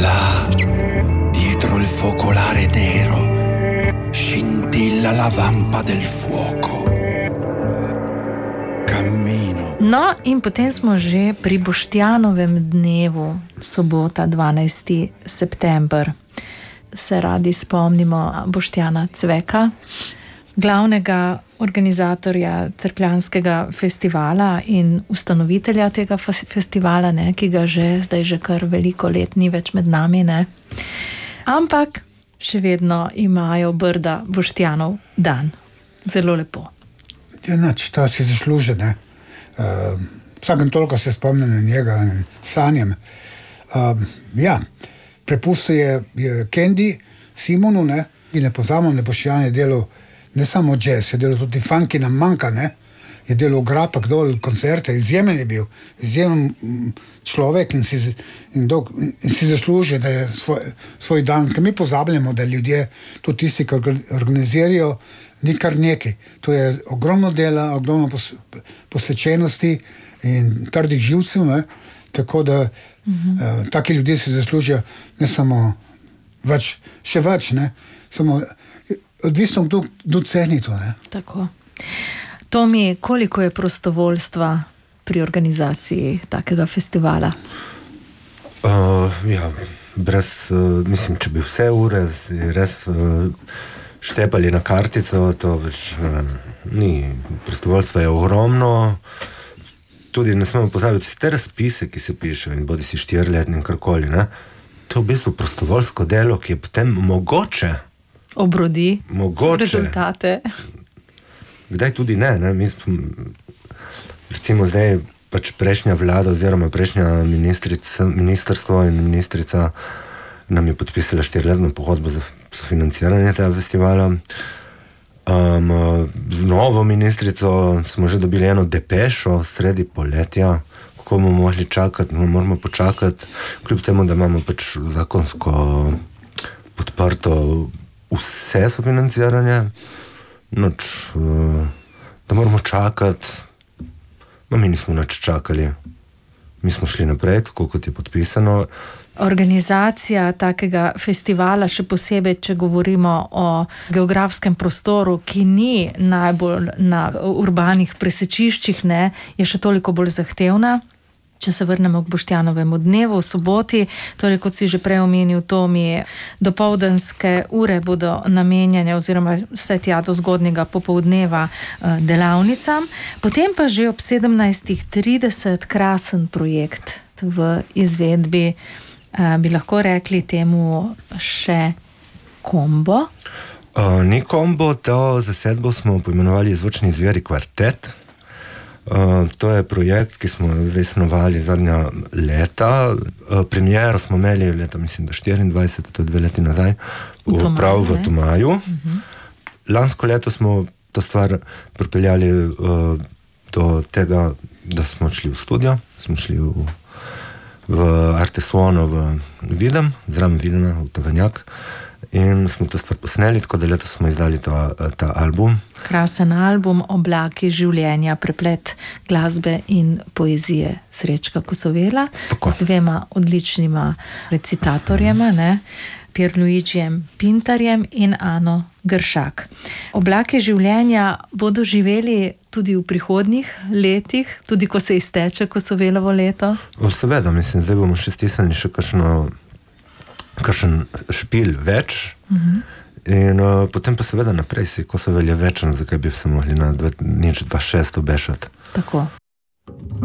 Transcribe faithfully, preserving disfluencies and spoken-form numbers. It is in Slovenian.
Là, dietro il focolare nero, scintilla la vampa del fuoco. Cammino. No, in potem smo že pri Boštjanovem dnevu, sobota, dvanajsti september. Se radi spomnimo Boštjana Cveka, glavnega organizatorja Cerkljanskega festivala in ustanovitelja tega festivala, ne, ki ga že zdaj že kar veliko let ni več med nami, ne. Ampak še vedno imajo Brda Boštjanov dan. Zelo lepo. Ja, nač, to si zasluži, ne. Uh, vsakem toliko se spomnim na njega in sanjem. Uh, ja, prepustil je, je Kendi Simonu, ne, in ne pozamem, da Boštjan je delal ne samo jazz, je delal tudi funky nam manjka, ne, je delal Grapak dol koncerte, izjemen je bil, izjemen človek in si, in dolg, in si zasluži, da je svoj, svoj dan, ker mi pozabljamo, da ljudje, tudi tisti, ki organizirajo, ni kar nekaj. To je ogromno dela, ogromno pos, posvečenosti in trdih živcev, ne, tako da mm-hmm. uh, taki ljudje si zaslužijo ne samo več, še več, ne, samo odvisno kdo, kdo ceni to, ne. Tako. Tomi, koliko je prostovoljstva pri organizaciji takega festivala? Uh, ja, brez, uh, mislim, če bi vse ure res uh, štepali na kartico, to več uh, ni. Prostovoljstvo je ogromno. Tudi ne smemo pozabiti te razpise, ki se pišejo in bodi si štiriletni in karkoli, ne. To je v bistvu prostovoljsko delo, ki je potem mogoče obrodi mogoče rezultate. Kdaj tudi ne, ne? Mi smo, recimo zdaj pač prejšnja vlada oziroma prejšnja ministrica, ministrstvo in ministrica nam je podpisala štiriletno pogodbo za financiranje tega festivala. Um, z novo ministrico smo že dobili eno depešo sredi poletja, kako bomo mogli čakati, moramo počakati, kljub temu, da imamo pač zakonsko podprto vse sofinanciranje, noč, da moramo čakati, no mi nismo nič čakali. Mi smo šli naprej, tako kot je podpisano. Organizacija takega festivala, še posebej, če govorimo o geografskem prostoru, ki ni najbolj na urbanih presečiščih, ne, je še toliko bolj zahtevna. Če se vrnemo k Boštjanovemu dnevu v soboti, torej kot si že prej omenil, Tomi, dopoldanske ure bodo namenjene oziroma vse tja do zgodnjega popoldneva delavnicam. Potem pa že ob sedemnajstih trideset krasen projekt v izvedbi, bi lahko rekli temu še kombo. Uh, ni kombo, to zasedbo smo poimenovali Zvočni zveri kvartet. Uh, to je projekt, ki smo zdaj snovali zadnja leta. Uh, premiero smo imeli leta, mislim, da štiriindvajset, to je dve leti nazaj, v prav v Tomaju. Uh-huh. Lansko leto smo to stvar pripeljali uh, do tega, da smo šli v studio, smo šli v, v Artesuono v Videm, zraven Videna, v Tovornjak. In smo to stvar posneli, tako da letos smo izdali ta, ta album. Krasen album, oblaki življenja, preplet glasbe in poezije Srečka Kosovela. Tako. Z dvema odličnima recitatorjema, ne? Pierluigijem Pintarjem in Ano Gršak. Oblaki življenja bodo živeli tudi v prihodnjih letih, tudi ko se izteče Kosovelovo leto? O, seveda, mislim, zdaj bomo še stisnili še kakšno kakšen špil več, uh-huh. in uh, potem pa seveda naprej si Kosovel je večen, zakaj bi se mogli na dva, nič dva šest obešati. Tako.